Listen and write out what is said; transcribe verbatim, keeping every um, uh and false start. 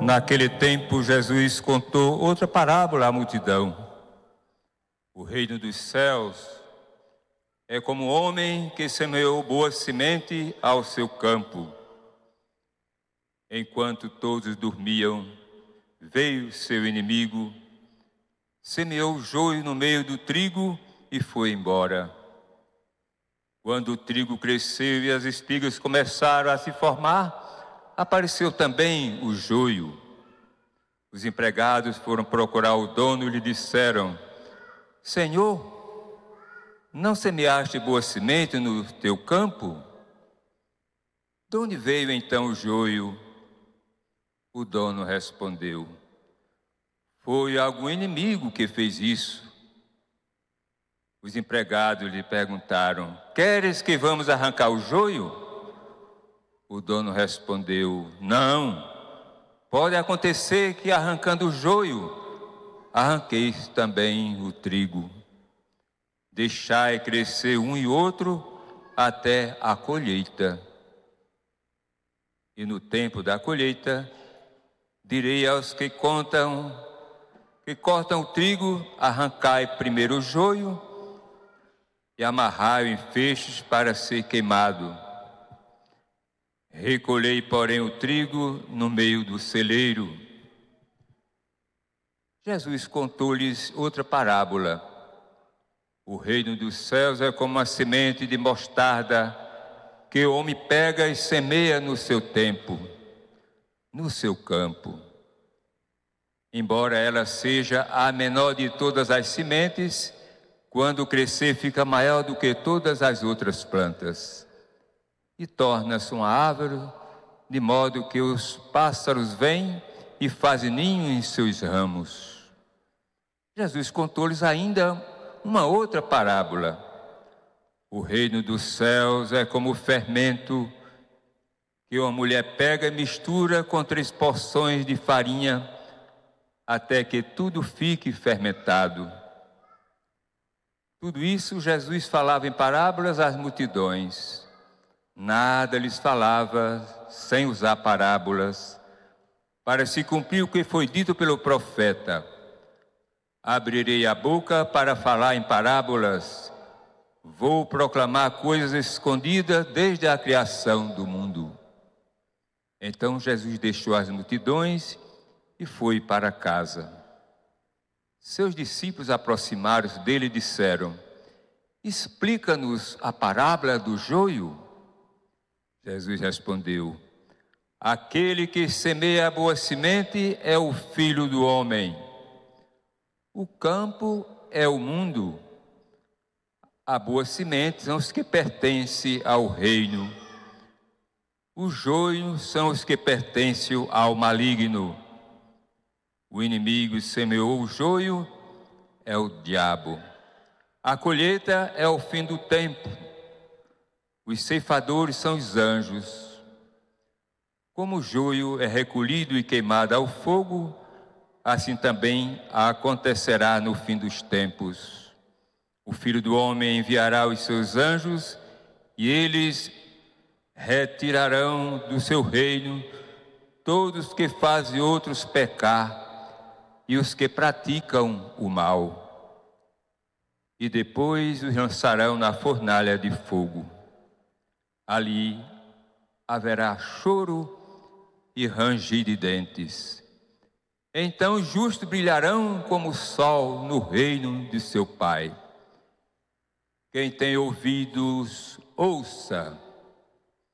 Naquele tempo, Jesus contou outra parábola à multidão. O reino dos céus é como um homem que semeou boa semente ao seu campo. Enquanto todos dormiam, veio seu inimigo, semeou o joio no meio do trigo e foi embora. Quando o trigo cresceu e as espigas começaram a se formar, apareceu também o joio. Os empregados foram procurar o dono e lhe disseram: Senhor, não semeaste boa semente no teu campo? De onde veio então o joio? O dono respondeu: Foi algum inimigo que fez isso. Os empregados lhe perguntaram: Queres que vamos arrancar o joio? O dono respondeu: Não. Pode acontecer que arrancando o joio, arranqueis também o trigo. Deixai crescer um e outro até a colheita. E no tempo da colheita, direi aos que contam, que cortam o trigo: arrancai primeiro o joio e amarrai-o em feixes para ser queimado. Recolhei, porém, o trigo no meio do celeiro. Jesus contou-lhes outra parábola. O reino dos céus é como uma semente de mostarda que o homem pega e semeia no seu tempo, no seu campo. Embora ela seja a menor de todas as sementes, quando crescer fica maior do que todas as outras plantas e torna-se uma árvore, de modo que os pássaros vêm e fazem ninho em seus ramos. Jesus contou-lhes ainda uma outra parábola. O reino dos céus é como o fermento que uma mulher pega e mistura com três porções de farinha, até que tudo fique fermentado. Tudo isso Jesus falava em parábolas às multidões. Nada lhes falava sem usar parábolas, para se cumprir o que foi dito pelo profeta: abrirei a boca para falar em parábolas, vou proclamar coisas escondidas desde a criação do mundo. Então Jesus deixou as multidões e foi para casa. Seus discípulos aproximaram-se dele e disseram: Explica-nos a parábola do joio. Jesus respondeu: Aquele que semeia a boa semente é o Filho do homem. O campo é o mundo. A boa semente são os que pertencem ao reino. Os joios são os que pertencem ao maligno. O inimigo semeou o joio, é o diabo. A colheita é o fim do tempo. Os ceifadores são os anjos. Como o joio é recolhido e queimado ao fogo, assim também acontecerá no fim dos tempos. O Filho do Homem enviará os seus anjos e eles retirarão do seu reino todos que fazem outros pecar e os que praticam o mal. E depois os lançarão na fornalha de fogo. Ali haverá choro e ranger de dentes. Então os justos brilharão como o sol no reino de seu Pai. Quem tem ouvidos, ouça.